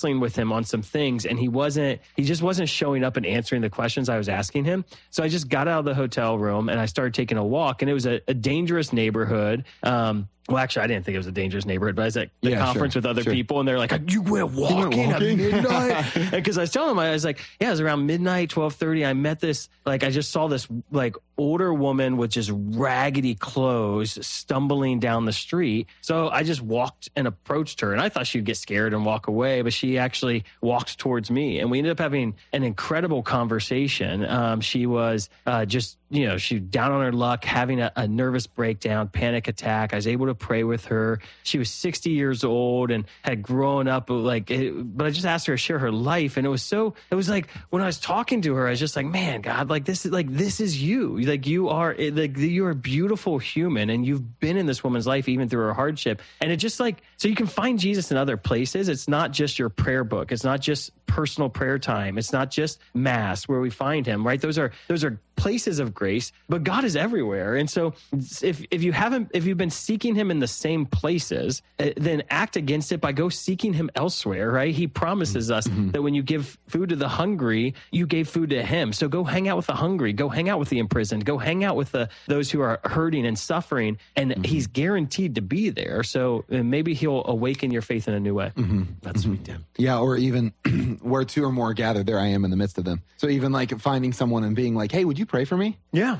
wrestling with him on some things, and he just wasn't showing up and answering the questions I was asking him. So I just got out of the hotel room and I started taking a walk, and it was a dangerous neighborhood. Well, actually, I didn't think it was a dangerous neighborhood, but I was at the conference with other people, and they're like, you went walking at midnight? Because I was telling them, I was like, yeah, it was around midnight, 12:30. I met this, I just saw this, older woman with just raggedy clothes stumbling down the street. So I just walked and approached her, and I thought she'd get scared and walk away, but she actually walked towards me, and we ended up having an incredible conversation. She was she was down on her luck, having a nervous breakdown, panic attack. I was able to pray with her. She was 60 years old and had grown up but I just asked her to share her life. And it was like, when I was talking to her, I was just like, man, God, this is you. You are a beautiful human, and you've been in this woman's life even through her hardship. And it just so you can find Jesus in other places. It's not just your prayer book. It's not just personal prayer time. It's not just mass where we find him, right? Those are places of grace, but God is everywhere. And so if you've been seeking him in the same places, then act against it by go seeking him elsewhere, right? He promises us that when you give food to the hungry, you gave food to him. So go hang out with the hungry, go hang out with the imprisoned, go hang out with those who are hurting and suffering, and he's guaranteed to be there. So maybe he'll awaken your faith in a new way. That's sweet, Tim. Yeah, or even where two or more gathered, there I am in the midst of them. So even finding someone and being like, hey, would you pray for me? Yeah.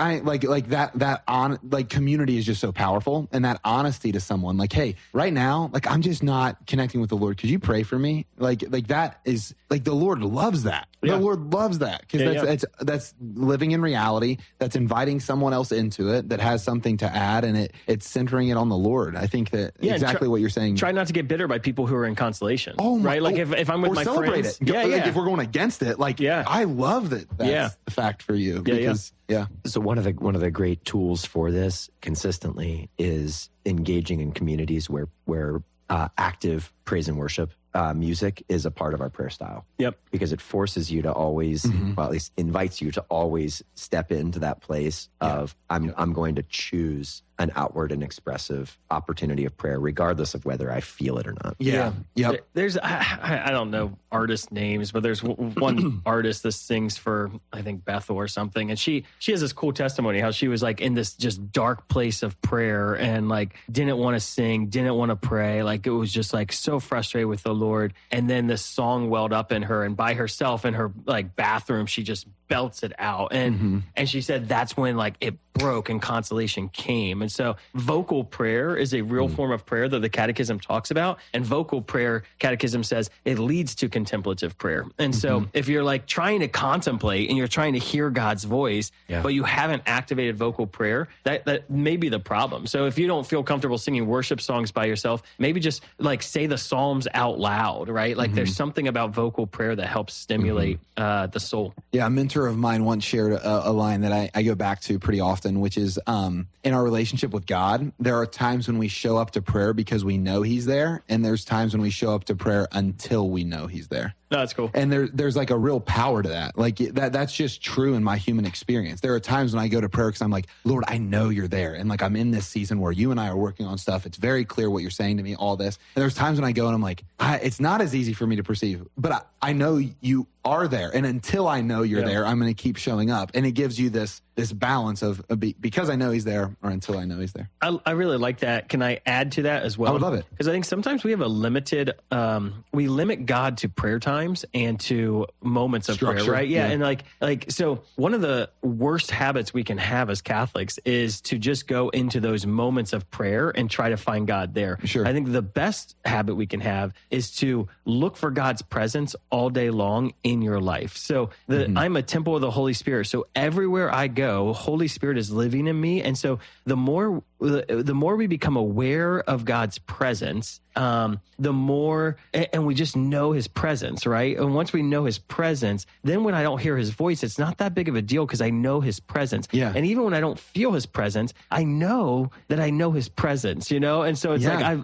Community is just so powerful, and that honesty to someone, hey, right now, I'm just not connecting with the Lord. Could you pray for me? That is the Lord loves that. Yeah. The Lord loves that because that's living in reality. That's inviting someone else into it that has something to add, and it's centering it on the Lord. I think that exactly what you're saying. Try not to get bitter by people who are in consolation. Right? If I'm with my friends, if we're going against it, I love that. That's the fact for you. Yeah. So one of the great tools for this consistently is engaging in communities where active praise and worship music is a part of our prayer style. Yep. Because it forces you to always, well, at least invites you to always step into that place of I'm going to choose an outward and expressive opportunity of prayer, regardless of whether I feel it or not. Yeah. Yep. There's, I don't know artist names, but there's one artist that sings for, I think, Bethel or something. And she has this cool testimony how she was in this just dark place of prayer and didn't want to sing, didn't want to pray. It was just so frustrated with the Lord. And then this song welled up in her, and by herself in her bathroom, she just belts it out. And she said that's when it broke and consolation came. And so vocal prayer is a real form of prayer that the Catechism talks about. And vocal prayer, Catechism says, it leads to contemplative prayer. And so if you're trying to contemplate and you're trying to hear God's voice, but you haven't activated vocal prayer, that may be the problem. So if you don't feel comfortable singing worship songs by yourself, maybe just say the Psalms out loud, right? There's something about vocal prayer that helps stimulate the soul. Yeah, a mentor of mine once shared a line that I go back to pretty often, which is in our relationship with God, there are times when we show up to prayer because we know he's there, and there's times when we show up to prayer until we know he's there. No, that's cool. And there's a real power to that. That's just true in my human experience. There are times when I go to prayer because I'm like, Lord, I know you're there. And I'm in this season where you and I are working on stuff. It's very clear what you're saying to me, all this. And there's times when I go and I'm like, it's not as easy for me to perceive, but I know you are there. And until I know you're there, I'm going to keep showing up. And it gives you this balance of because I know he's there or until I know he's there. I really like that. Can I add to that as well? I would love it. Because I think sometimes we have a limited, we limit God to prayer times and to moments of Structure, prayer, right? Yeah. And so one of the worst habits we can have as Catholics is to just go into those moments of prayer and try to find God there. Sure. I think the best habit we can have is to look for God's presence all day long in your life. So I'm a temple of the Holy Spirit. So everywhere I go, Holy Spirit is living in me. And so the more we become aware of God's presence, the more, and we just know his presence, right? And once we know his presence, then when I don't hear his voice, it's not that big of a deal because I know his presence. Yeah. And even when I don't feel his presence, I know that I know his presence, And so it's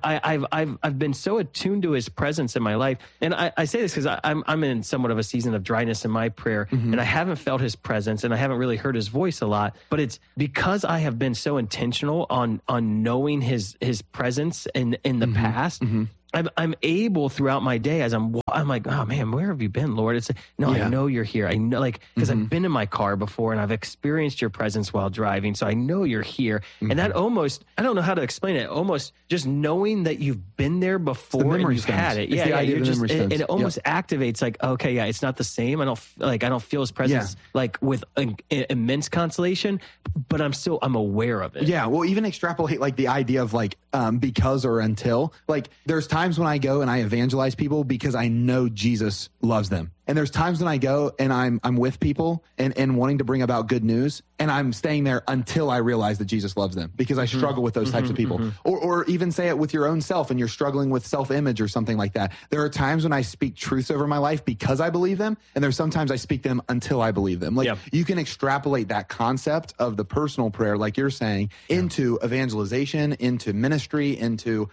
I've been so attuned to his presence in my life. And I say this because I'm in somewhat of a season of dryness in my prayer, and I haven't felt his presence and I haven't really heard his voice a lot, but it's because I have been so intentional on knowing his presence in the past. I'm able throughout my day as I'm like, oh man, where have you been, Lord? It's like, no, I know you're here. I know, like, because I've been in my car before and I've experienced your presence while driving. So I know you're here. And that almost, I don't know how to explain it. Almost just knowing that you've been there before and you've had it. It almost activates like, okay, yeah, it's not the same. I don't feel his presence like with immense consolation, but I'm aware of it. Yeah. Well, even extrapolate like the idea of like, because or until, like there's times when I go and I evangelize people because I know Jesus loves them. And there's times when I go and I'm with people and wanting to bring about good news, and I'm staying there until I realize that Jesus loves them, because I struggle with those types of people. Or even say it with your own self and you're struggling with self-image or something like that. There are times when I speak truths over my life because I believe them, and there's sometimes I speak them until I believe them. Like you can extrapolate that concept of the personal prayer, like you're saying, into evangelization, into ministry, into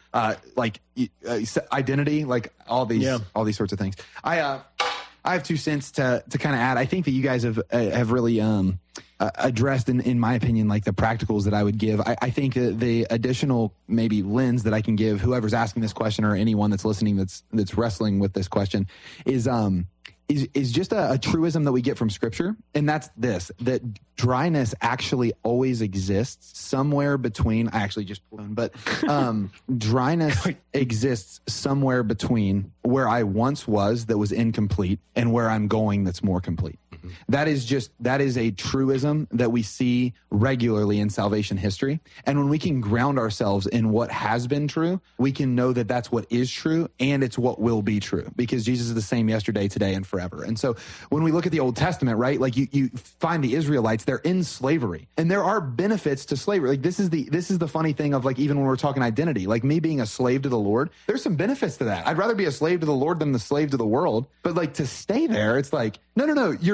identity, like all these sorts of things. I have 2 cents to kind of add. I think that you guys have really addressed, in my opinion, like the practicals that I would give. I think the additional maybe lens that I can give whoever's asking this question, or anyone that's listening that's wrestling with this question, is just a truism that we get from Scripture, and that's this: that dryness actually always exists somewhere between. I actually just pulled in, but dryness exists somewhere between where I once was that was incomplete and where I'm going that's more complete. That is a truism that we see regularly in salvation history. And when we can ground ourselves in what has been true, we can know that that's what is true, and it's what will be true, because Jesus is the same yesterday, today, and forever. And so when we look at the Old Testament, right, like you find the Israelites, they're in slavery, and there are benefits to slavery. Like this is the funny thing of, like, even when we're talking identity, like me being a slave to the Lord, there's some benefits to that. I'd rather be a slave to the Lord than the slave to the world. But like to stay there, it's like, no, you're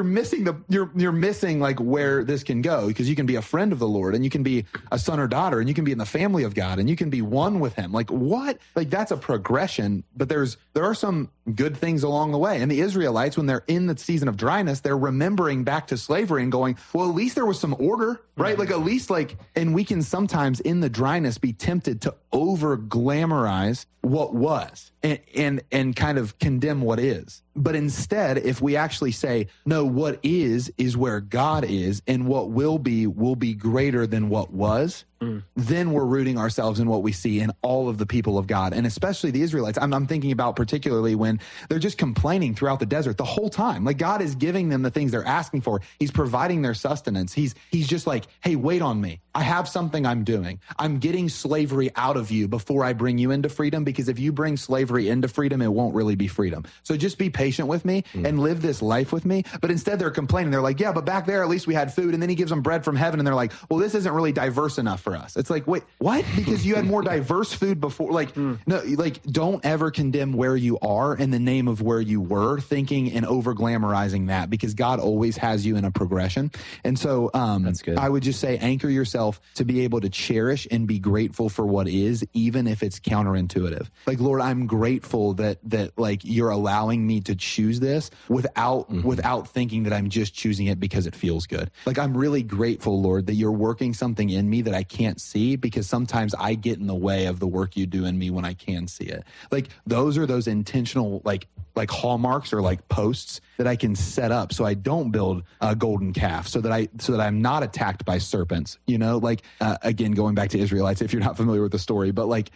missing like where this can go, because you can be a friend of the Lord, and you can be a son or daughter, and you can be in the family of God, and you can be one with him. Like what? Like that's a progression, but there are some good things along the way. And the Israelites, when they're in the season of dryness, they're remembering back to slavery and going, well, at least there was some order, right? Like at least and we can sometimes in the dryness be tempted to over glamorize what was and kind of condemn what is. But instead, if we actually say, no, what is where God is, and what will be greater than what was, then we're rooting ourselves in what we see in all of the people of God, and especially the Israelites. I'm thinking about particularly when they're just complaining throughout the desert the whole time. Like God is giving them the things they're asking for. He's providing their sustenance. He's just like, hey, wait on me. I have something I'm doing. I'm getting slavery out of you before I bring you into freedom, because if you bring slavery into freedom, it won't really be freedom. So just be patient with me and live this life with me. But instead they're complaining. They're like, yeah, but back there, at least we had food. And then he gives them bread from heaven. And they're like, well, this isn't really diverse enough for us. It's like, wait, what? Because you had more diverse food before. Like, no, like don't ever condemn where you are in the name of where you were, thinking and over glamorizing that, because God always has you in a progression. And so that's good. I would just say anchor yourself to be able to cherish and be grateful for what is, even if it's counterintuitive. Like, Lord, I'm grateful that like you're allowing me to choose this without thinking that I'm just choosing it because it feels good. Like, I'm really grateful, Lord, that you're working something in me that I can't see, because sometimes I get in the way of the work you do in me when I can see it. Like, those are those intentional, like hallmarks or like posts that I can set up so I don't build a golden calf, so that I'm not attacked by serpents, like, again, going back to Israelites, if you're not familiar with the story, but like,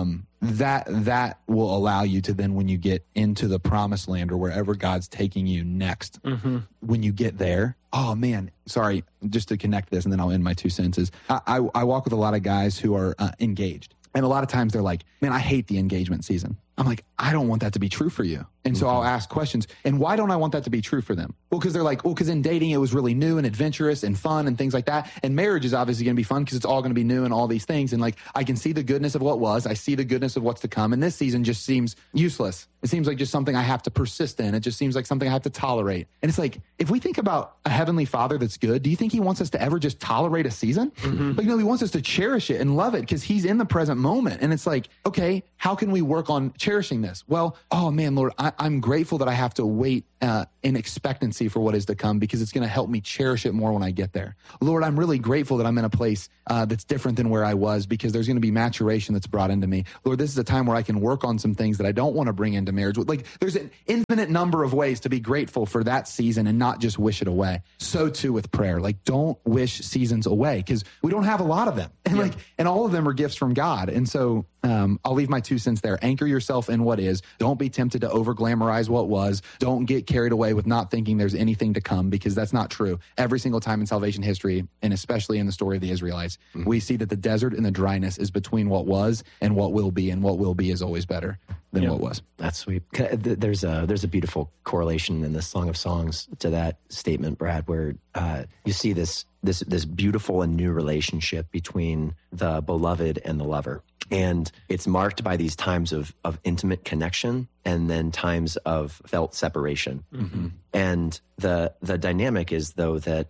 that will allow you to then, when you get into the promised land or wherever God's taking you next, when you get there, oh man, sorry, just to connect this and then I'll end my 2 sentences. I walk with a lot of guys who are engaged. And a lot of times they're like, man, I hate the engagement season. I'm like, I don't want that to be true for you. And so I'll ask questions. And why don't I want that to be true for them? Well, because they're like, because in dating, it was really new and adventurous and fun and things like that. And marriage is obviously going to be fun because it's all going to be new and all these things. And like, I can see the goodness of what was. I see the goodness of what's to come. And this season just seems useless. It seems like just something I have to persist in. It just seems like something I have to tolerate. And it's like, if we think about a heavenly Father that's good, do you think he wants us to ever just tolerate a season? Like, no, he wants us to cherish it and love it because he's in the present moment. And it's like, okay, how can we work on cherishing this? Well, oh man, Lord, I'm grateful that I have to wait in expectancy for what is to come because it's going to help me cherish it more when I get there. Lord, I'm really grateful that I'm in a place that's different than where I was because there's going to be maturation that's brought into me. Lord, this is a time where I can work on some things that I don't want to bring into marriage. Like there's an infinite number of ways to be grateful for that season and not just wish it away. So too with prayer. Like don't wish seasons away because we don't have a lot of them. And and all of them are gifts from God. And so I'll leave my 2 cents there. Anchor yourself in what is. Don't be tempted to over glamorize what was. Don't get carried away with not thinking there's anything to come because that's not true. Every single time in salvation history, and especially in the story of the Israelites, we see that the desert and the dryness is between what was and what will be, and what will be is always better than what was. That's sweet. There's a beautiful correlation in the Song of Songs to that statement, Brad, where you see this beautiful and new relationship between the beloved and the lover. And it's marked by these times of intimate connection and then times of felt separation. Mm-hmm. And the dynamic is, though, that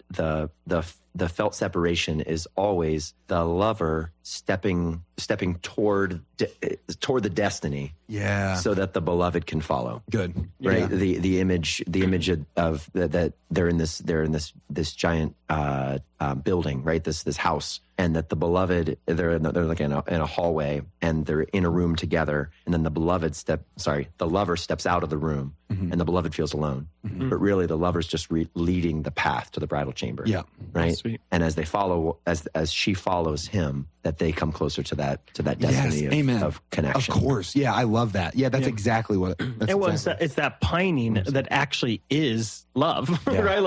the felt separation is always the lover stepping toward the destiny, so that the beloved can follow. Good, right? Yeah. The image of that they're in this giant building, right? This house, and that the beloved they're like in a hallway, and they're in a room together, and then the lover steps out of the room, and the beloved feels alone. Mm-hmm. But really, the lover's just leading the path to the bridal chamber. Yeah, right. Sweet. And as they follow, as she follows him, that they come closer to that destiny of connection. Of course, yeah, I love that. Yeah, that's exactly what. It's that pining that actually is love, right?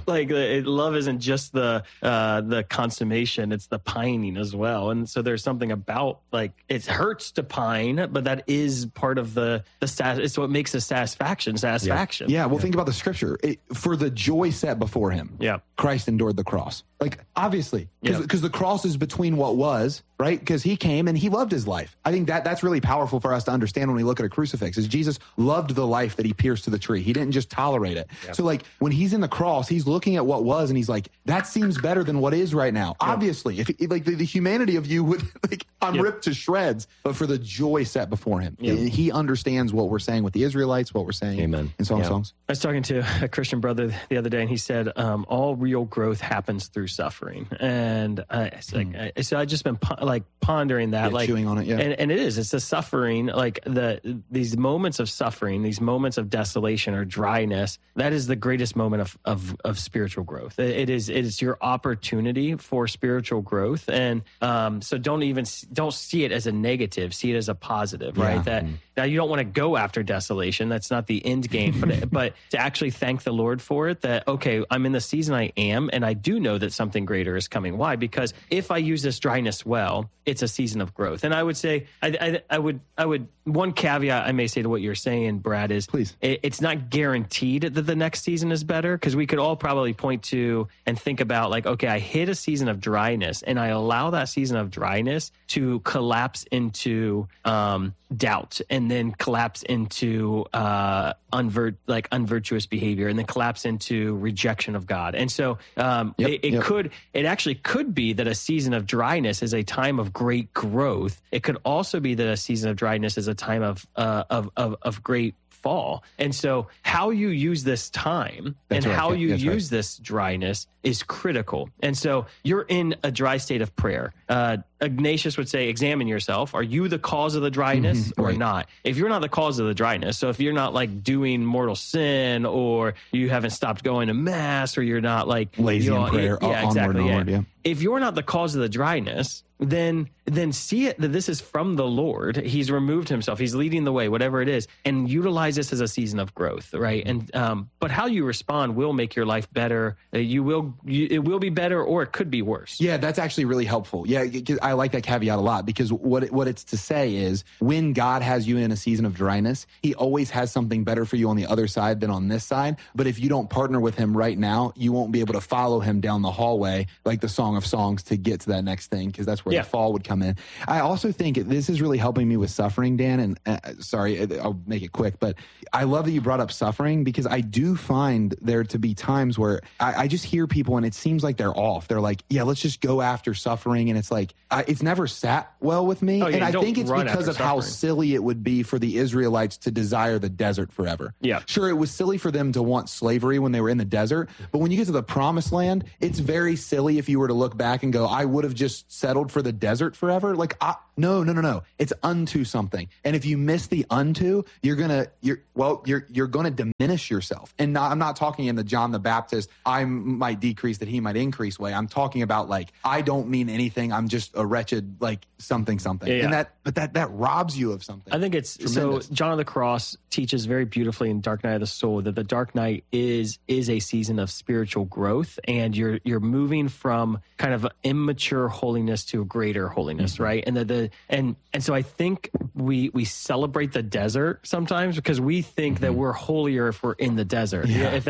Love isn't just the consummation; it's the pining as well. And so there's something about it hurts to pine, but that is part of it's what makes the satisfaction. Yeah. Well, think about the scripture. For the joy set before him, Christ endured the cross. Obviously, because the cross is between what was, right? Because he came and he loved his life. I think that's really powerful for us to understand when we look at a crucifix, is Jesus loved the life that he pierced to the tree. He didn't just tolerate it. Yep. So when he's in the cross, he's looking at what was and he's like, that seems better than what is right now. Yep. Obviously, if the humanity of you would I'm ripped to shreds, but for the joy set before him, he understands what we're saying with the Israelites, what we're saying in Song of Songs. I was talking to a Christian brother the other day, and he said, all real growth happens through suffering. And so I just been pondering that, chewing on it. Yeah. And it's the suffering, these moments of suffering, these moments of desolation or dryness, that is the greatest moment of spiritual growth. It is your opportunity for spiritual growth. And so don't see it as a negative, see it as a positive, right? That now you don't want to go after desolation. That's not the end game, but to actually thank the Lord for it, that, okay, I'm in the season I am, and I do know that something greater is coming. Why? Because if I use this dryness well, it's a season of growth. And I would say, I would one caveat I may say to what you're saying, Brad, is please, it's not guaranteed that the next season is better, because we could all probably point to and think about okay, I hit a season of dryness and I allow that season of dryness to collapse into doubt, and then collapse into unvirtuous behavior, and then collapse into rejection of God. And so it actually could be that a season of dryness is a time of great growth. It could also be that a season of dryness is a time of great fall. And so how you use this time how you use this dryness is critical. And so you're in a dry state of prayer. Ignatius would say, examine yourself. Are you the cause of the dryness or not? If you're not the cause of the dryness, so if you're not doing mortal sin, or you haven't stopped going to mass, or you're not lazy in prayer, onward. If you're not the cause of the dryness, then see it that this is from the Lord. He's removed himself. He's leading the way, whatever it is, and utilize this as a season of growth, right? And but how you respond will make your life better. It will be better, or it could be worse. Yeah, that's actually really helpful. Yeah, I like that caveat a lot, because what it's to say is, when God has you in a season of dryness, he always has something better for you on the other side than on this side. But if you don't partner with him right now, you won't be able to follow him down the hallway like the Song of Songs to get to that next thing, because that's where the fall would come in. I also think this is really helping me with suffering, Dan. And sorry, I'll make it quick, but I love that you brought up suffering, because I do find there to be times where I just hear people and it seems like they're off. They're like, yeah, let's just go after suffering. And it's like, it's never sat well with me. And I think it's because of how silly it would be for the Israelites to desire the desert forever. Yeah. Sure, it was silly for them to want slavery when they were in the desert. But when you get to the promised land, it's very silly if you were to look back and go, I would have just settled for the desert forever. Like, no. It's unto something. And if you miss the unto, you're gonna diminish yourself. And I'm not talking in the John the Baptist, I might decrease that he might increase way. I'm talking about like, I don't mean anything. I'm just a wretched, like something. Yeah. And that robs you of something. I think it's tremendous. So John of the Cross teaches very beautifully in Dark Night of the Soul that the Dark Night is a season of spiritual growth, and you're moving from kind of immature holiness to a greater holiness, right? And so I think we celebrate the desert sometimes because we think that we're holier if we're in the desert.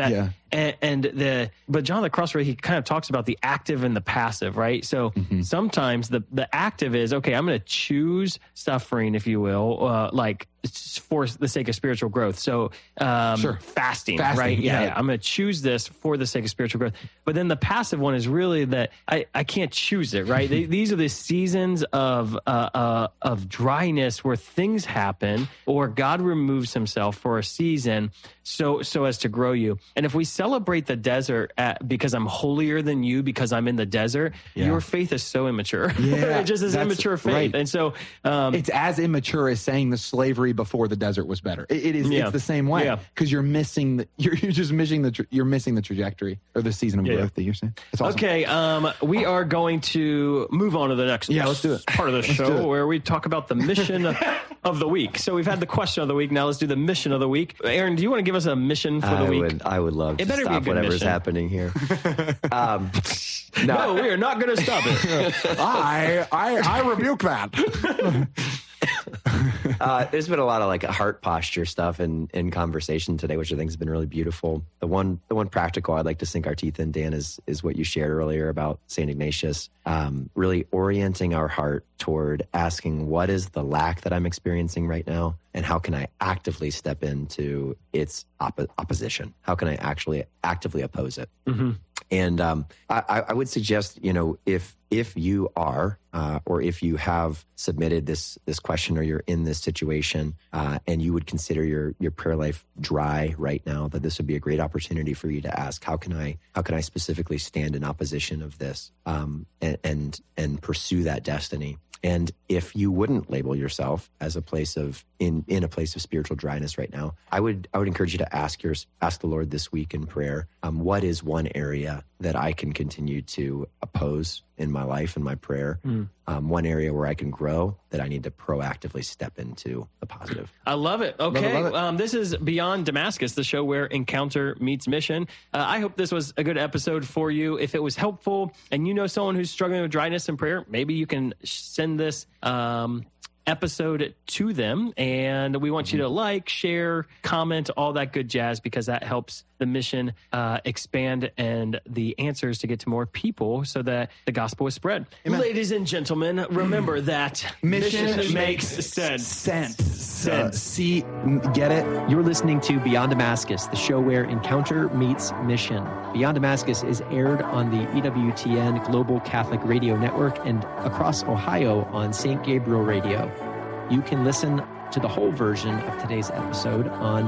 But John of the Cross, right, he kind of talks about the active and the passive, right? So sometimes the active is, okay, I'm going to choose suffering, if you will, like for the sake of spiritual growth. So fasting, right? Yeah. I'm going to choose this for the sake of spiritual growth. But then the passive one is really that I can't choose it, right? These are the seasons of dryness where things happen or God removes himself for a season so as to grow you. And if we celebrate the desert because I'm holier than you because I'm in the desert, your faith is so immature. Yeah, it just is immature faith. Right. And so it's as immature as saying the slavery before the desert was better. It is. It's the same way because you're missing you're missing the trajectory or the season of growth that you're saying. It's awesome. Okay, we are going to move on to the next let's do it. Part of the show where we talk about the mission of the week. So we've had the question of the week. Now let's do the mission of the week. Aaron, do you want to give us a mission for the week? I would love to stop whatever's happening here. No, we are not going to stop it. I rebuke that. There's been a lot of like heart posture stuff in conversation today, which I think has been really beautiful. The one practical I'd like to sink our teeth in, Dan, is what you shared earlier about St. Ignatius, really orienting our heart toward asking, what is the lack that I'm experiencing right now? And how can I actively step into its opposition? How can I actually actively oppose it? Mm-hmm. And I would suggest, if you are or if you have submitted this question or you're in this situation and you would consider your prayer life dry right now, that this would be a great opportunity for you to ask, how can I specifically stand in opposition of this and pursue that destiny? And if you wouldn't label yourself as a place of in a place of spiritual dryness right now, I would encourage you to ask the Lord this week in prayer, what is one area that I can continue to oppose in my life and my prayer? One area where I can grow that I need to proactively step into the positive. I love it. Okay. Love it. This is Beyond Damascus, the show where encounter meets mission. I hope this was a good episode for you. If it was helpful and you know someone who's struggling with dryness in prayer, maybe you can send this episode to them, and we want you to like, share, comment, all that good jazz, because that helps the mission expand and the answers to get to more people so that the gospel is spread. Amen. Ladies and gentlemen, remember that mission makes sense. See, get it? You're listening to Beyond Damascus, the show where encounter meets mission. Beyond Damascus is aired on the EWTN Global Catholic Radio Network and across Ohio on St. Gabriel Radio. You can listen to the whole version of today's episode on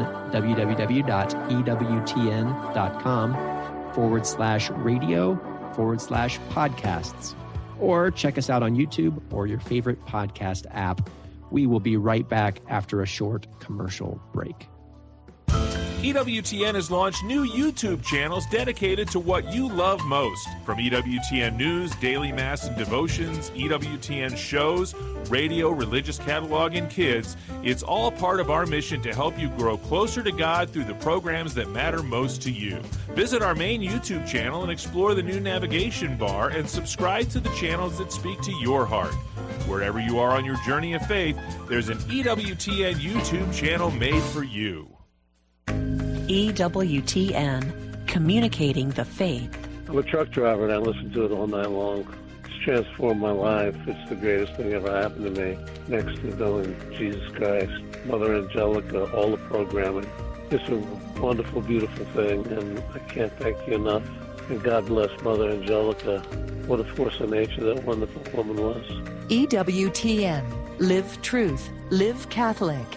www.ewtn.com/radio/podcasts, or check us out on YouTube or your favorite podcast app. We will be right back after a short commercial break. EWTN has launched new YouTube channels dedicated to what you love most. From EWTN News, Daily Mass and Devotions, EWTN shows, radio, religious catalog, and kids, it's all part of our mission to help you grow closer to God through the programs that matter most to you. Visit our main YouTube channel and explore the new navigation bar and subscribe to the channels that speak to your heart. Wherever you are on your journey of faith, there's an EWTN YouTube channel made for you. EWTN, communicating the faith. I'm a truck driver and I listen to it all night long. It's transformed my life. It's the greatest thing ever happened to me, next to knowing Jesus Christ, Mother Angelica, all the programming. It's a wonderful, beautiful thing, and I can't thank you enough. And God bless Mother Angelica. What a force of nature that wonderful woman was. EWTN. Live truth. Live Catholic.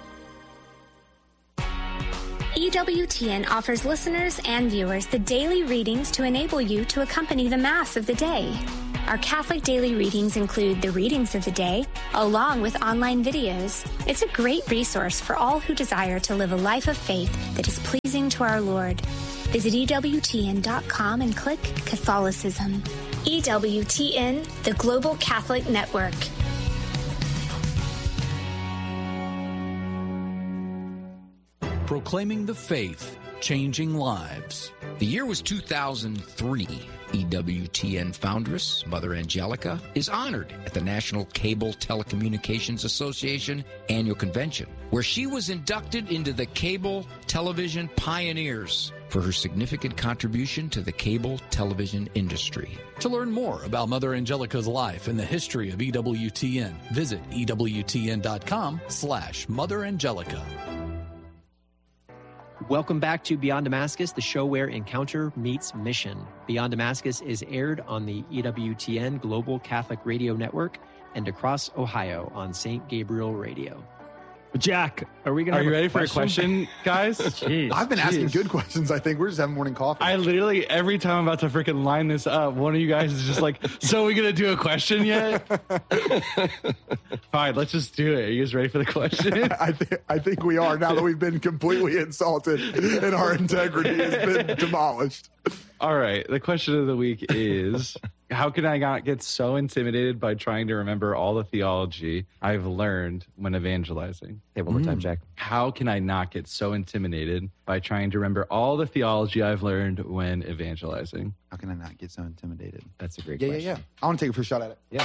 EWTN offers listeners and viewers the daily readings to enable you to accompany the Mass of the day. Our Catholic daily readings include the readings of the day, along with online videos. It's a great resource for all who desire to live a life of faith that is pleasing to our Lord. Visit EWTN.com and click Catholicism. EWTN, the Global Catholic Network. Proclaiming the faith, changing lives. The year was 2003. EWTN foundress, Mother Angelica, is honored at the National Cable Telecommunications Association annual convention, where she was inducted into the Cable Television Pioneers for her significant contribution to the cable television industry. To learn more about Mother Angelica's life and the history of EWTN, visit EWTN.com/Mother Angelica. Welcome back to Beyond Damascus, the show where encounter meets mission. Beyond Damascus is aired on the EWTN Global Catholic Radio Network and across Ohio on St. Gabriel Radio. Jack, are we going to? Are you ready for a question, guys? Jeez, I've been asking good questions. I think we're just having morning coffee. I literally, every time I'm about to freaking line this up, one of you guys is just like, so are we going to do a question yet? Fine, let's just do it. Are you guys ready for the question? I think we are, now that we've been completely insulted and our integrity has been demolished. All right. The question of the week is, how can I not get so intimidated by trying to remember all the theology I've learned when evangelizing? Hey, one more time, Jack. How can I not get so intimidated by trying to remember all the theology I've learned when evangelizing? How can I not get so intimidated? That's a great question. Yeah. I want to take a first shot at it. Yeah.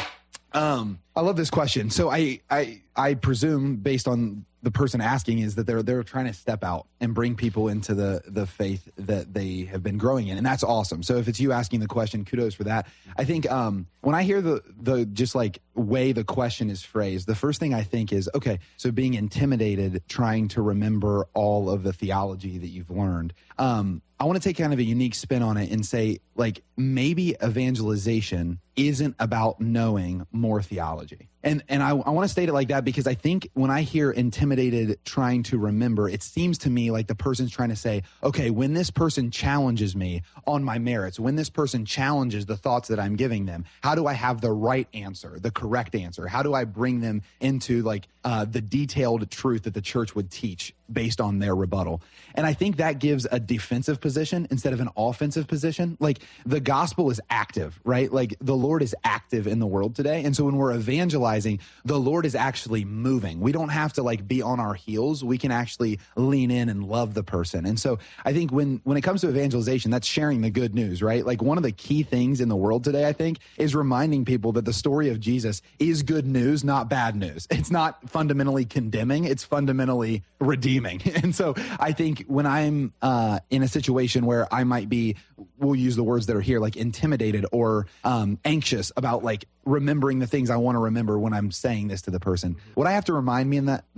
I love this question. So I presume, based on the person asking, is that they're trying to step out and bring people into the faith that they have been growing in, and that's awesome. So if it's you asking the question, kudos for that. I think when I hear the just like way the question is phrased, the first thing I think is, okay, so being intimidated, trying to remember all of the theology that you've learned. I want to take kind of a unique spin on it and say, like, maybe evangelization isn't about knowing more theology. And I want to state it like that because I think when I hear intimidated trying to remember, it seems to me like the person's trying to say, okay, when this person challenges me on my merits, when this person challenges the thoughts that I'm giving them, how do I have the right answer, the correct answer? How do I bring them into like the detailed truth that the church would teach based on their rebuttal? And I think that gives a defensive position instead of an offensive position. Like, the gospel is active, right? Like, the Lord is active in the world today. And so when we're evangelizing, the Lord is actually moving. We don't have to like be on our heels. We can actually lean in and love the person. And so I think when it comes to evangelization, that's sharing the good news, right? Like, one of the key things in the world today, I think, is reminding people that the story of Jesus is good news, not bad news. It's not fundamentally condemning. It's fundamentally redeeming. And so I think when I'm in a situation where I might be, we'll use the words that are here, like intimidated or anxious about like remembering the things I want to remember when I'm saying this to the person, what I have to remind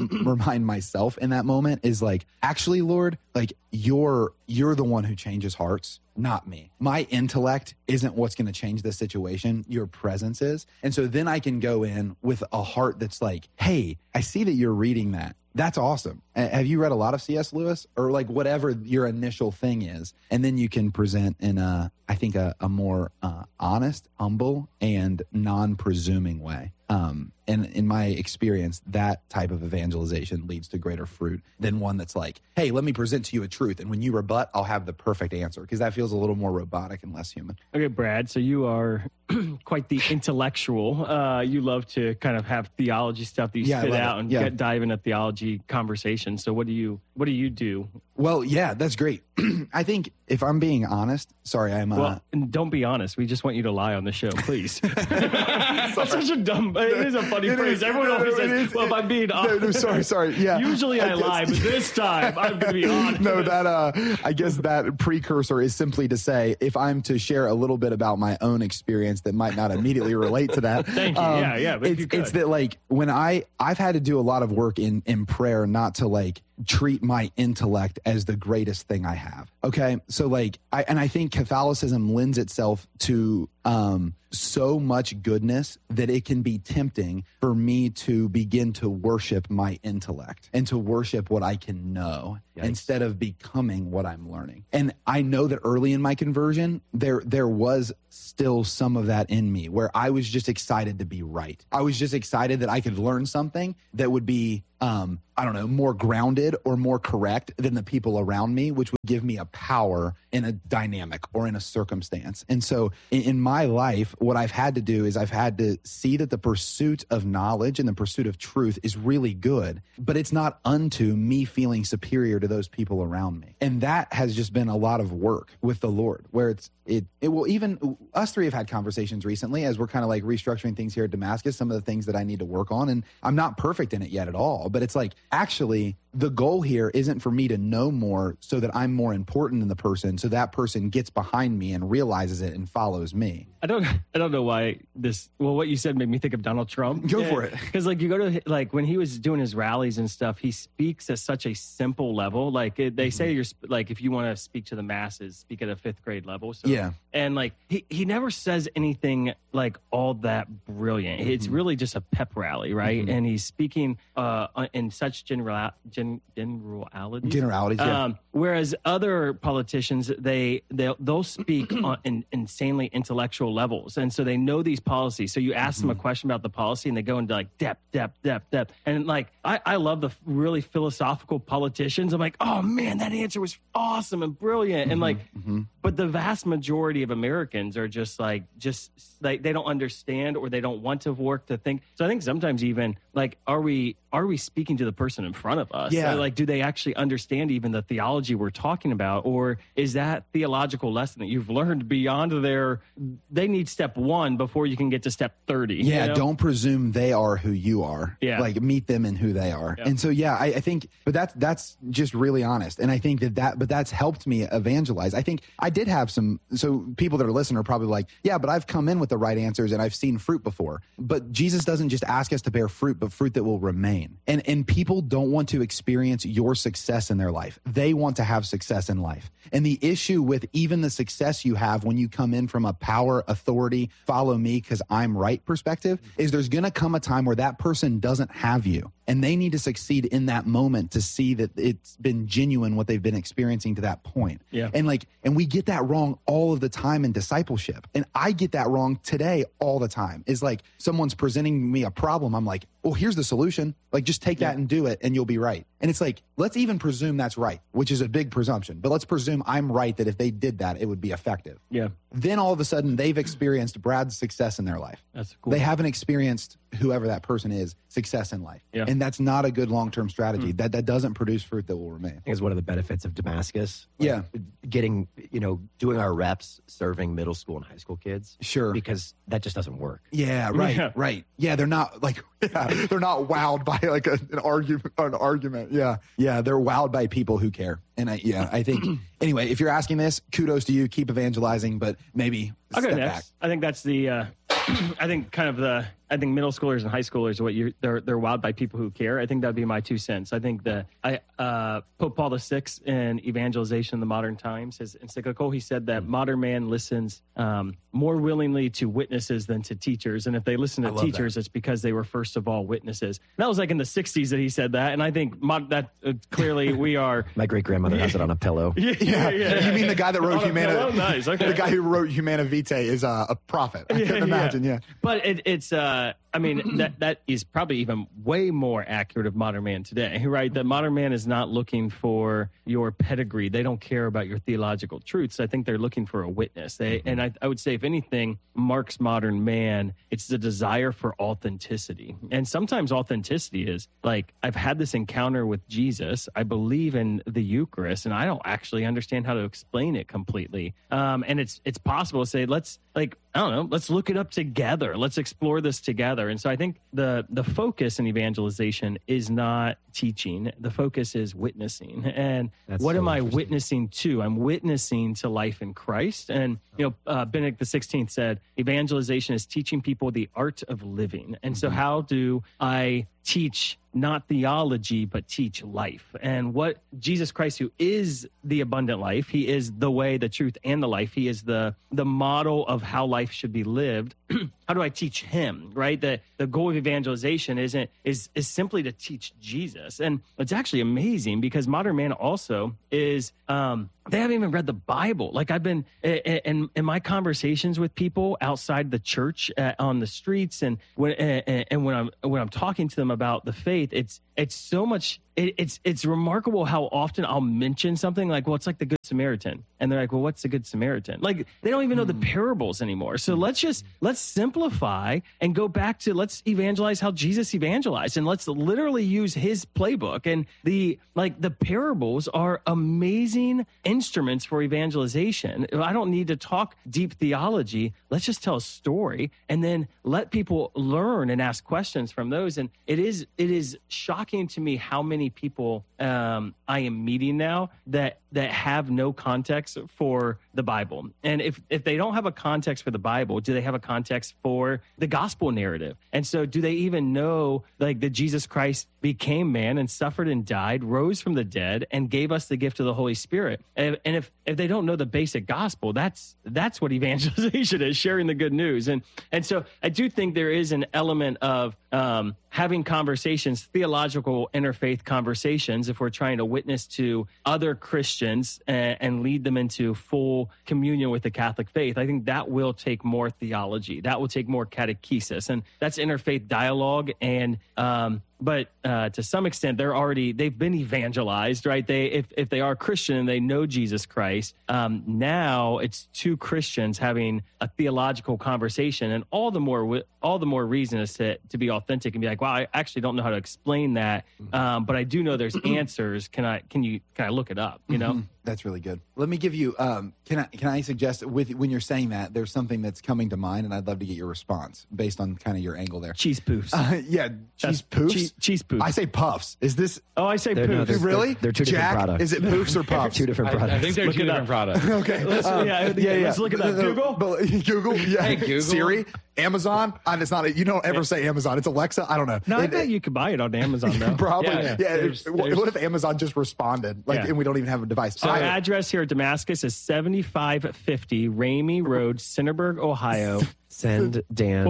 myself in that moment is like, actually, Lord, like you're the one who changes hearts, not me. My intellect isn't what's going to change this situation. Your presence is. And so then I can go in with a heart that's like, hey, I see that you're reading that. That's awesome. Have you read a lot of C.S. Lewis, or like whatever your initial thing is? And then you can present in a more honest, humble, and non-presuming way. And in my experience, that type of evangelization leads to greater fruit than one that's like, hey, let me present to you a truth, and when you rebut, I'll have the perfect answer, because that feels a little more robotic and less human. Okay, Brad, so you are quite the intellectual. You love to kind of have theology stuff that you spit out and dive into theology conversation. So what do you do? Well, yeah, that's great. I think if I'm being honest, sorry, don't be honest. We just want you to lie on the show, please. That's such a dumb, it is a funny phrase. Everyone always says, well, if I'm being honest. No, sorry. Yeah. Usually I lie, but this time I'm going to be honest. No, I guess that precursor is simply to say, if I'm to share a little bit about my own experience that might not immediately relate to that. Thank you. Yeah. But it's that, like, when I've had to do a lot of work in prayer, not to like treat my intellect as the greatest thing I have. Okay. So like, I think Catholicism lends itself to so much goodness that it can be tempting for me to begin to worship my intellect and to worship what I can know instead of becoming what I'm learning. And I know that early in my conversion, there was still some of that in me where I was just excited to be right. I was just excited that I could learn something that would be, I don't know, more grounded or more correct than the people around me, which would give me a power in a dynamic or in a circumstance. And so in my life, what I've had to do is I've had to see that the pursuit of knowledge and the pursuit of truth is really good, but it's not unto me feeling superior to those people around me. And that has just been a lot of work with the Lord, where it will, even us three have had conversations recently as we're kind of like restructuring things here at Damascus, some of the things that I need to work on. And I'm not perfect in it yet at all, but it's like, actually, the goal here isn't for me to know more so that I'm more important than the person, so that person gets behind me and realizes it and follows me. I don't know why what you said made me think of Donald Trump. Go for it. Because like you go to, like, when he was doing his rallies and stuff, he speaks at such a simple level. Like they say you're like, if you want to speak to the masses, speak at a 5th grade level. So, yeah. And like, he never says anything like all that brilliant. Mm-hmm. It's really just a pep rally, right? Mm-hmm. And he's speaking in such generalities. Generalities, yeah. Whereas other politicians, they'll speak on insanely intellectual levels, and so they know these policies. So you ask them a question about the policy, and they go into like depth. And like I love the really philosophical politicians. I'm like, oh man, that answer was awesome and brilliant, and like, but the vast majority of Americans are just like they don't understand or they don't want to work to think. So I think sometimes even like, are we speaking to the person in front of us? Yeah. Like, do they actually understand even the theology we're talking about? Or is that theological lesson that you've learned beyond they need step 1 before you can get to step 30? Yeah, you know? Don't presume they are who you are. Yeah. Like, meet them in who they are. Yeah. And so, I think, but that's just really honest. And I think but that's helped me evangelize. I think I did have so people that are listening are probably like, yeah, but I've come in with the right answers and I've seen fruit before. But Jesus doesn't just ask us to bear fruit, but fruit that will remain. And people don't want to experience your success in their life. They want to have success in life. And the issue with even the success you have when you come in from a power, authority, follow me because I'm right perspective is there's going to come a time where that person doesn't have you. And they need to succeed in that moment to see that it's been genuine what they've been experiencing to that point. Yeah. And we get that wrong all of the time in discipleship. And I get that wrong today all the time. Is like someone's presenting me a problem. I'm like, well, here's the solution. Like, just take that and do it and you'll be right. And it's like, let's even presume that's right, which is a big presumption. But let's presume I'm right that if they did that, it would be effective. Yeah. Then all of a sudden they've experienced Brad's success in their life. That's cool. They haven't experienced whoever that person is success in life. Yeah. And that's not a good long-term strategy. That doesn't produce fruit that will remain. I think it's one of the benefits of Damascus. Yeah. Getting, doing our reps, serving middle school and high school kids. Sure. Because that just doesn't work. Yeah, right, right. Yeah, they're not like, they're not wowed by like an argument. Yeah. Yeah, they're wowed by people who care. And I think, anyway, if you're asking this, kudos to you. Keep evangelizing, but maybe step back. I think that's I think middle schoolers and high schoolers are they're wowed by people who care. I think that'd be my 2 cents. I think Pope Paul VI in Evangelization in the Modern Times, his encyclical, he said that modern man listens more willingly to witnesses than to teachers. And if they listen to teachers, it's because they were first of all witnesses. And that was like in the 60s that he said that. And I think that clearly we are. My great grandmother has it on a pillow. Yeah. You mean the guy that wrote Humana? Nice. Okay. The guy who wrote Humana Vitae is a prophet. I can imagine. Yeah. But it's I mean, that is probably even way more accurate of modern man today, right? That modern man is not looking for your pedigree. They don't care about your theological truths. I think they're looking for a witness. And I would say, if anything marks modern man, it's the desire for authenticity. And sometimes authenticity is like, I've had this encounter with Jesus. I believe in the Eucharist, and I don't actually understand how to explain it completely. And it's possible to say, I don't know, let's look it up together. Let's explore this together. And so I think the focus in evangelization is not teaching. The focus is witnessing. And what am I witnessing to? I'm witnessing to life in Christ. And, Benedict XVI said, evangelization is teaching people the art of living. And so how do I teach not theology, but teach life? And what Jesus Christ, who is the abundant life, he is the way, the truth, and the life. He is the model of how life should be lived. How do I teach him, right? The goal of evangelization is simply to teach Jesus. And it's actually amazing because modern man also is, they haven't even read the Bible. Like I've been in my conversations with people outside the church on the streets, and when I'm talking to them about the faith, it's so much. It's remarkable how often I'll mention something like, well, it's like the Good Samaritan. And they're like, well, what's the Good Samaritan? Like they don't even know the parables anymore. So let's simplify and go back to, let's evangelize how Jesus evangelized, and let's literally use his playbook. And the parables are amazing instruments for evangelization. I don't need to talk deep theology. Let's just tell a story and then let people learn and ask questions from those. And it is shocking to me how many people I am meeting now that have no context for the Bible. And if they don't have a context for the Bible, do they have a context for the gospel narrative? And so do they even know like that Jesus Christ became man and suffered and died, rose from the dead, and gave us the gift of the Holy Spirit? And if they don't know the basic gospel, that's what evangelization is, sharing the good news. And so I do think there is an element of having conversations, theological interfaith conversations, if we're trying to witness to other Christians and lead them into full communion with the Catholic faith. I think that will take more theology. That will take more catechesis. And that's interfaith dialogue. And but to some extent, they've been evangelized, right? If they are Christian and they know Jesus Christ, now it's two Christians having a theological conversation, and all the more reason is to be authentic and be like, wow, I actually don't know how to explain that, but I do know there's answers. Can I look it up? You know. That's really good. Let me give you. Can I suggest when you're saying that, there's something that's coming to mind, and I'd love to get your response based on kind of your angle there. Cheese poofs. Cheese poofs. Cheese poofs. I say puffs. Is this? Oh, I say poofs. No, really? They're two different products. Is it poofs or puffs? Two different products. I think they're two different products. Okay. Let's look at that. Google. Yeah. Hey, Google. Siri. Amazon. It's not. You don't ever say Amazon. It's Alexa. I don't know. No, I bet you could buy it on Amazon though. Probably. Yeah. What if Amazon just responded and we don't even have a device? So our address here at Damascus is 7550 Ramey Road, Cinderberg, Ohio. Send Dan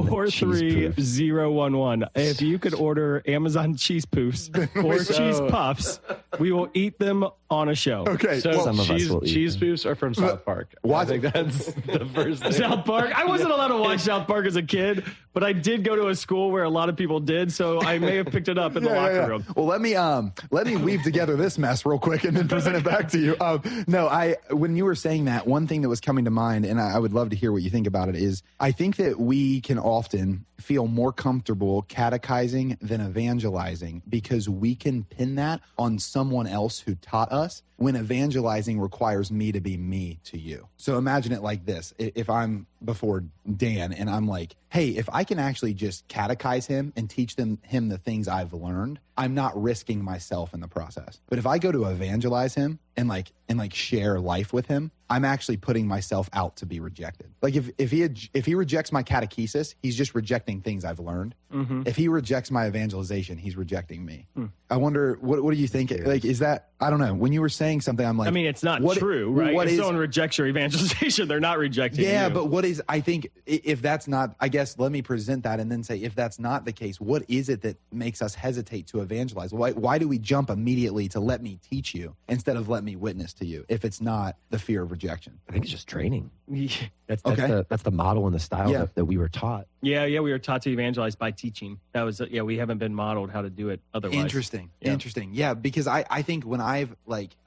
43011. If you could order Amazon cheese poofs or cheese puffs, we will eat them on a show. Okay. So some of us will eat cheese them. poofs are from South Park. I think that's the first thing. South Park? I wasn't allowed to watch South Park as a kid, but I did go to a school where a lot of people did, so I may have picked it up in the locker room. Well, let me weave together this mess real quick and then present it back to you. When you were saying that, one thing that was coming to mind, and I would love to hear what you think about it, is I think that we can often feel more comfortable catechizing than evangelizing because we can pin that on someone else who taught us, when evangelizing requires me to be me to you. So imagine it like this. If I'm before Dan and I'm like, hey, if I can actually just catechize him and teach him the things I've learned, I'm not risking myself in the process. But if I go to evangelize him and share life with him, I'm actually putting myself out to be rejected. Like if he rejects my catechesis, he's just rejecting things I've learned. Mm-hmm. If he rejects my evangelization, he's rejecting me. I wonder, what do you think? Like, is that, I don't know. When you were saying something, I'm like, I mean, it's not true, right? If someone rejects your evangelization, they're not rejecting you. Yeah, but what is, I think if that's not, I guess, let me present that and then say, if that's not the case, what is it that makes us hesitate to evangelize? Why do we jump immediately to let me teach you instead of let me witness to you if it's not the fear of rejection? I think it's just training. That's Okay. that's the model and the style that we were taught. Yeah, we were taught to evangelize by teaching. That was, we haven't been modeled how to do it otherwise. Interesting. Yeah, because I think when I've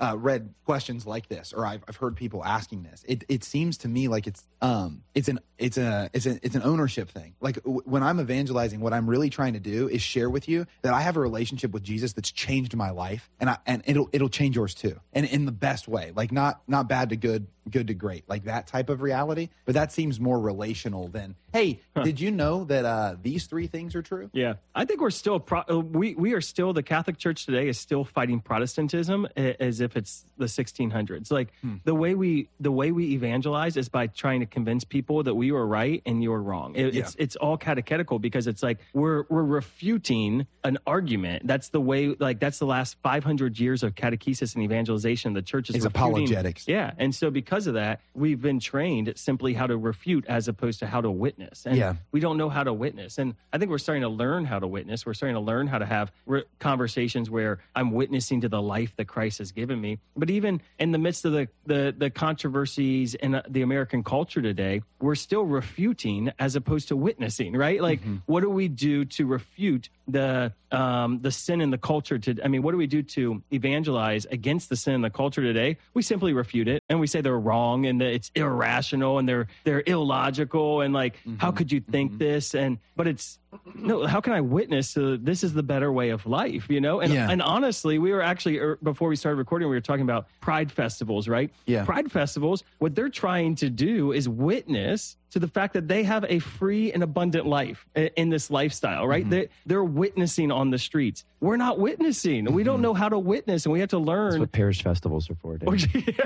read questions like this, or I've heard people asking this. It seems to me like it's an ownership thing. Like when I'm evangelizing, what I'm really trying to do is share with you that I have a relationship with Jesus that's changed my life, and it'll change yours too, and in the best way. Like not bad to good to great, like that type of reality. But that seems more relational than, hey, did you know that these 3 things are true? Yeah, I think we're still we are still, the Catholic Church today is still fighting Protestantism as if it's the 1600s. Like the way we evangelize is by trying to convince people that we were right and you were wrong. It's all catechetical, because it's like we're refuting an argument. That's the way. Like that's the last 500 years of catechesis and evangelization. The church is apologetics. Yeah, and so because of that, we've been trained simply how to refute as opposed to how to witness. And we don't know how to witness. And I think we're starting to learn how to witness. We're starting to learn how to have conversations where I'm witnessing to the life that Christ has given me. But even in the midst of the controversies in the American culture today, we're still refuting as opposed to witnessing, right? Like, what do we do to refute the sin in the culture? What do we do to evangelize against the sin in the culture today? We simply refute it, and we say they're wrong and that it's irrational and they're illogical, and like, how could you think this? But it's no, how can I witness this is the better way of life, you know? And honestly, we were actually, before we started recording, we were talking about pride festivals, right? Yeah. Pride festivals, what they're trying to do is witness to the fact that they have a free and abundant life in this lifestyle, right? They're witnessing on the streets. We're not witnessing. We don't know how to witness, and we have to learn. That's what parish festivals are for, Dave.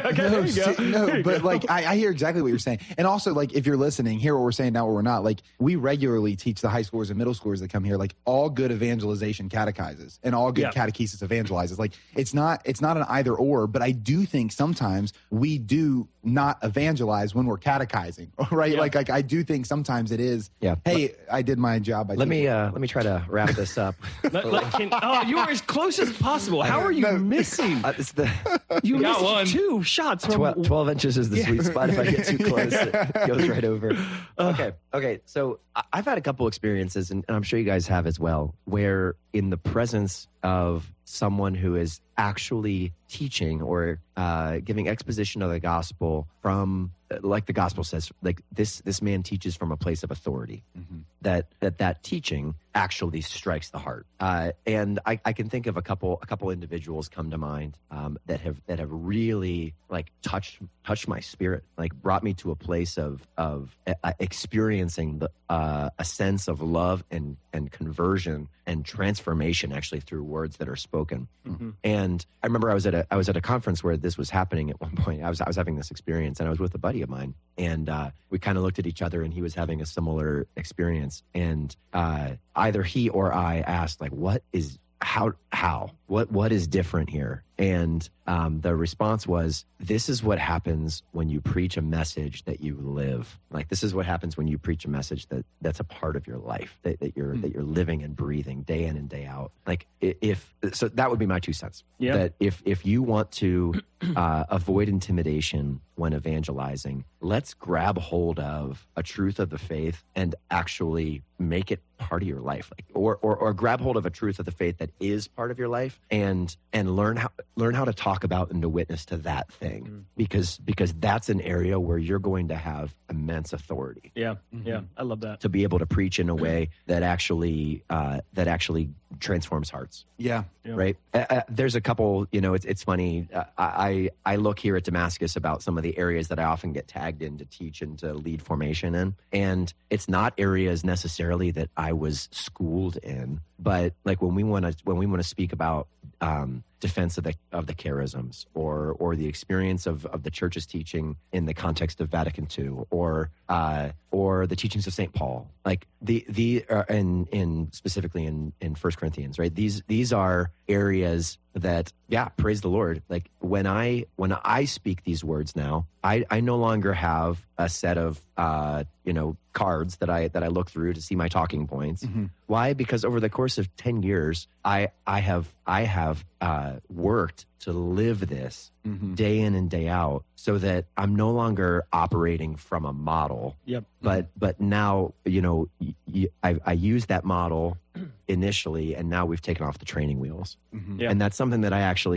But like I hear exactly what you're saying. And also, like, if you're listening, hear what we're saying, not what we're not. Like, we regularly teach the high schoolers and middle schoolers that come here, like, all good evangelization catechizes and all good catechesis evangelizes. Like, it's not an either or, but I do think sometimes we do not evangelize when we're catechizing, right? Yeah. Like I do think sometimes it is, hey, I did my job. Let me try to wrap this up. You were as close as possible. How are you missing? You got one. 2 shots. 12 inches is the sweet spot. If I get too close, it goes right over. Okay. So I've had a couple experiences, and I'm sure you guys have as well, where in the presence of someone who is actually teaching or giving exposition of the gospel from, like the gospel says, like this man teaches from a place of authority, that teaching actually strikes the heart. And I can think of a couple individuals come to mind that have really like touched my spirit, like brought me to a place of experiencing a sense of love and conversion and transformation, actually through words that are spoken. And I remember I was at a conference where this was happening at one point. I was having this experience, and I was with a buddy of mine, and we kind of looked at each other, and he was having a similar experience, and either he or I asked, like, what is different here? And the response was, this is what happens when you preach a message that you live. Like, this is what happens when you preach a message that's a part of your life, that you're living and breathing day in and day out. Like, so that would be my 2 cents. Yeah. That if you want to avoid intimidation when evangelizing, let's grab hold of a truth of the faith and actually make it part of your life, like, or grab hold of a truth of the faith that is part of your life, and learn how to talk about and to witness to that thing, because that's an area where you're going to have immense authority. Yeah, I love that. To be able to preach in a way that actually transforms hearts. Yeah. Right. There's a couple. It's funny. I look here at Damascus about some of the areas that I often get tagged in to teach and to lead formation in, and it's not areas necessarily that I was schooled in, but like when we want to speak about defense of the charisms, or the experience of the church's teaching in the context of Vatican II, or the teachings of St. Paul, like in specifically in 1 Corinthians, right? These are areas that, praise the Lord. Like when I speak these words now, I no longer have a set of cards that I look through to see my talking points. Why? Because over the course of 10 years, I have worked to live this day in and day out, so that I'm no longer operating from a model. Yep. But now, I use that model initially, and now we've taken off the training wheels. Yeah. And that's something that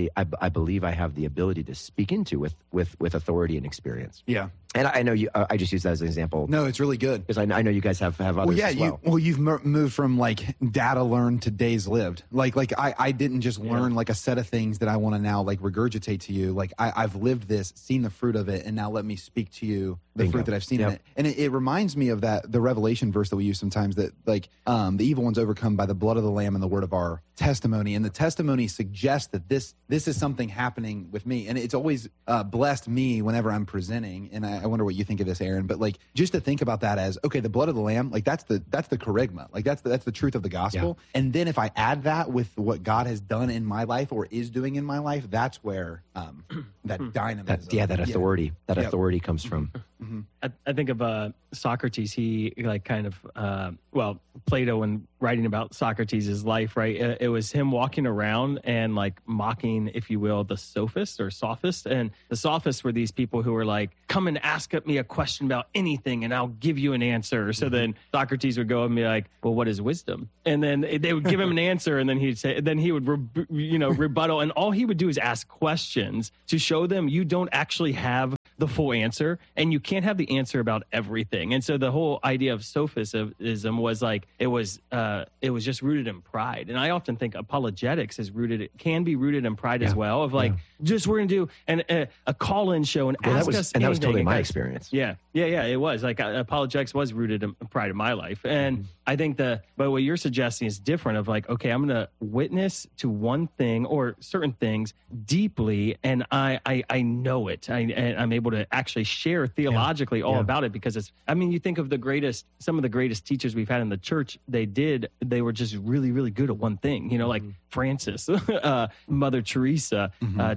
I believe I have the ability to speak into with authority and experience. Yeah. And I know you. I just use that as an example. No, it's really good because I know you guys have others as well. You've moved from like data learned to days lived. Like I didn't just learn like a set of things that I want to now like regurgitate to you. Like I've lived this, seen the fruit of it, and now let me speak to you the fruit that I've seen in it. And it reminds me of the Revelation verse that we use sometimes, that like the evil one's overcome by the blood of the Lamb and the word of our testimony. And the testimony suggests that this is something happening with me, and it's always blessed me whenever I'm presenting. And I wonder what you think of this, Aaron. But like just to think about that as, okay, the blood of the Lamb, like that's the charisma, like that's the truth of the gospel. Yeah. And then if I add that with what God has done in my life or is doing in my life, that's where that dynamism, that authority, authority comes from. Mm-hmm. I think of Socrates. He like kind of Plato, when writing about Socrates' life, right? It was him walking around and like mocking, if you will, the sophists or sophists. And the sophists were these people who were like, come and ask me a question about anything and I'll give you an answer. So then Socrates would go and be like, well, what is wisdom? And then they would give him an answer, and then he would rebuttal. And all he would do is ask questions to show them you don't actually have the full answer, and you can't have the answer about everything. And so the whole idea of sophism was like it was just rooted in pride. And I often think apologetics can be rooted in pride as well. Of like, just we're gonna do a call-in show and ask us anything. And that was totally my experience. Yeah. It was like apologetics was rooted in pride in my life, and I think but what you're suggesting is different. Of like, okay, I'm gonna witness to one thing or certain things deeply, and I know it. And I'm able to actually share theologically all about it, because you think of some of the greatest teachers we've had in the church, they were just really, really good at one thing, like Francis, Mother Teresa,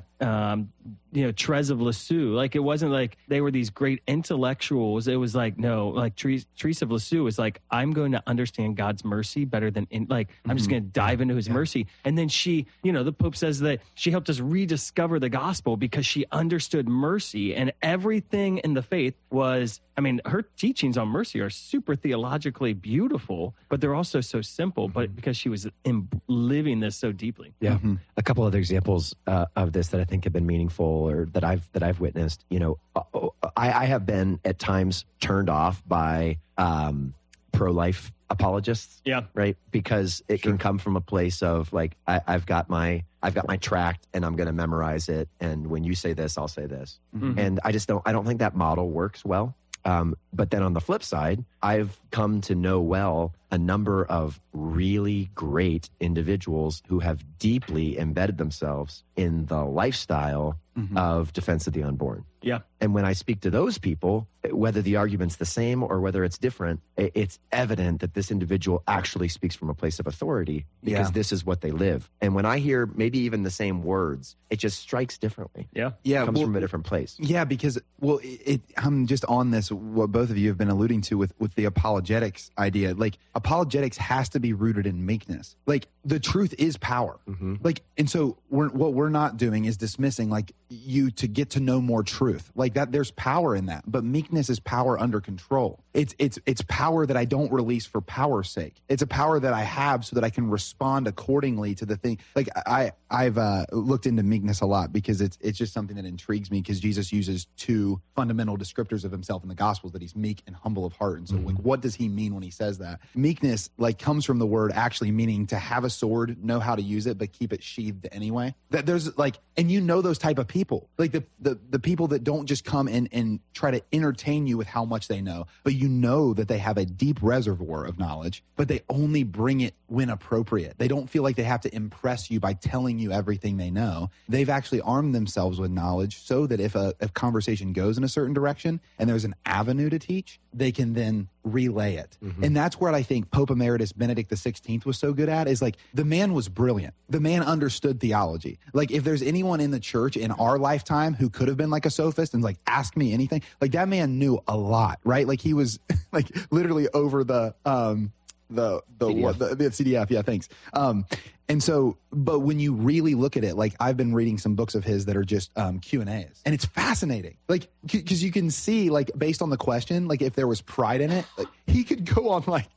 Therese of Lisieux. Like, it wasn't like they were these great intellectuals. It was like, no, like Therese of Lisieux was like, I'm going to understand God's mercy better than I'm just going to dive into his mercy. And then she, the Pope says that she helped us rediscover the gospel because she understood mercy, and everything in the faith was, her teachings on mercy are super theologically beautiful, but they're also so simple, but because she was living this so deeply. Yeah. A couple other examples of this that I think have been meaningful, or that I've witnessed. I have been at times turned off by pro-life apologists. Yeah. Right. Because it can come from a place of like, I've got my tract and I'm going to memorize it. And when you say this, I'll say this. And I don't think that model works well. But then on the flip side, I've come to know well a number of really great individuals who have deeply embedded themselves in the lifestyle of defense of the unborn. Yeah. And when I speak to those people, whether the argument's the same or whether it's different, it's evident that this individual actually speaks from a place of authority, because this is what they live. And when I hear maybe even the same words, it just strikes differently. Yeah. Yeah. It comes from a different place. Yeah, because, I'm just on this, what both of you have been alluding to with the apologetics idea. Like, apologetics has to be rooted in meekness. Like, the truth is power. Like, and so what we're not doing is dismissing like you to get to know more truth. Like that, there's power in that, but meekness is power under control. It's power that I don't release for power's sake. It's a power that I have so that I can respond accordingly to the thing. Like I've looked into meekness a lot because it's just something that intrigues me, because Jesus uses two fundamental descriptors of himself in the Gospels, that he's meek and humble of heart. And so like, what does he mean when he says that? Meekness like comes from the word actually meaning to have a sword, know how to use it, but keep it sheathed anyway. That there's like, and those type of people, like the people that don't just come and try to entertain you with how much they know, but that they have a deep reservoir of knowledge, but they only bring it when appropriate. They don't feel like they have to impress you by telling you everything they know. They've actually armed themselves with knowledge so that if a conversation goes in a certain direction and there's an avenue to teach, they can then relay it. And that's where I think Pope Emeritus Benedict XVI was so good at, is like, the man was brilliant. The man understood theology. Like, if there's anyone in the church in our lifetime who could have been like a sophist and like, ask me anything, like that man knew a lot, right? Like he was like literally over the CDF. Yeah, thanks. And so, but when you really look at it, like I've been reading some books of his that are just Q&As, and it's fascinating. Like, because you can see, like, based on the question, like if there was pride in it, like, he could go on like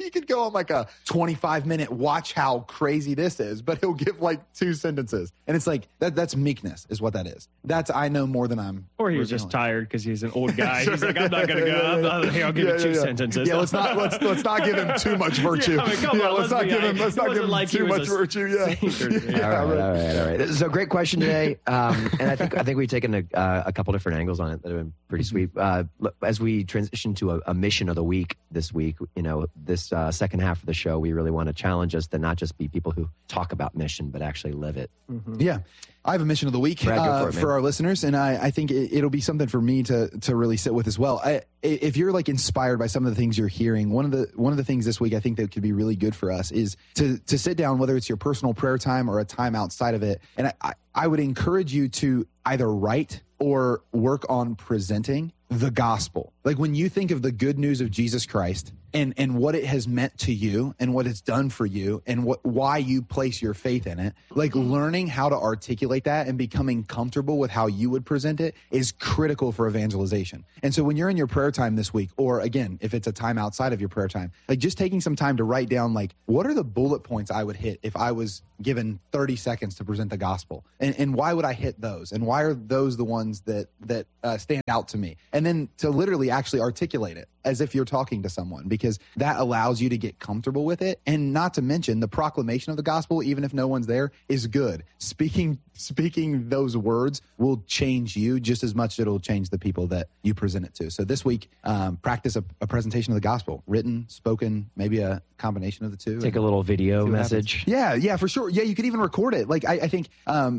a 25-minute watch how crazy this is, but he'll give like 2 sentences, and it's like that's meekness is what that is. That's I know more than I'm. Or he was just tired because he's an old guy. He's like, I'm not going to go. Here, I'll give you 2 sentences. Yeah, let's not give him too much virtue. Let's not give him too much virtue. Yeah. All right. So great question today, and I think we've taken a couple different angles on it that have been pretty sweet. As we transition to a mission of the week this week, this second half of the show, we really want to challenge us to not just be people who talk about mission, but actually live it. Mm-hmm. Yeah. I have a mission of the week for our listeners, and I think it'll be something for me to really sit with as well. If you're like inspired by some of the things you're hearing, one of the things this week I think that could be really good for us is to sit down, whether it's your personal prayer time or a time outside of it. And I would encourage you to either write or work on presenting the gospel. Like when you think of the good news of Jesus Christ and what it has meant to you and what it's done for you and why you place your faith in it, like learning how to articulate that and becoming comfortable with how you would present it is critical for evangelization. And so when you're in your prayer time this week, or again, if it's a time outside of your prayer time, like just taking some time to write down, like, what are the bullet points I would hit if I was given 30 seconds to present the gospel? And why would I hit those? And why are those the ones that stand out to me? And then to literally actually articulate it as if you're talking to someone, because that allows you to get comfortable with it. And not to mention the proclamation of the gospel, even if no one's there, is good. Speaking those words will change you just as much as it'll change the people that you present it to. So this week, practice a presentation of the gospel, written, spoken, maybe a combination of the two. Take a little video message. Yeah, for sure. Yeah, you could even record it. Like I think,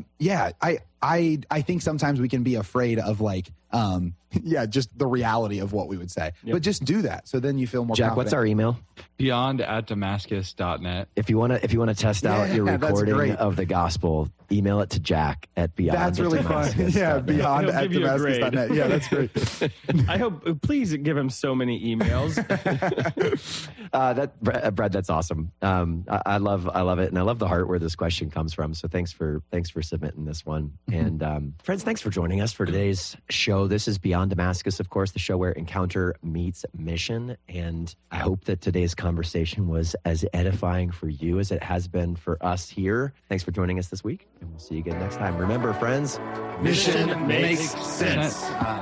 I think sometimes we can be afraid of like, just the reality of what we would say. Yep. But just do that. So then you feel more Jack, confident. what's our email? beyond@damascus.net. If you want to test out your recording of the gospel, email it to Jack at beyond. That's really fun. Yeah, beyond@damascus.net. Yeah, that's great. I hope, please give him so many emails. Brad, that's awesome. I love it. And I love the heart where this question comes from. So thanks for submitting this one. And friends, thanks for joining us for today's show. This is Beyond Damascus, of course, the show where encounter meets mission. And I hope that today's conversation was as edifying for you as it has been for us here. Thanks for joining us this week, and we'll see you again next time. Remember, friends, mission makes sense.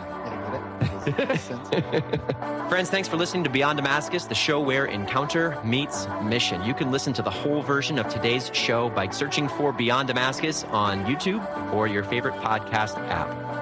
Friends, thanks for listening to Beyond Damascus, the show where encounter meets mission. You can listen to the whole version of today's show by searching for Beyond Damascus on YouTube or your favorite podcast app.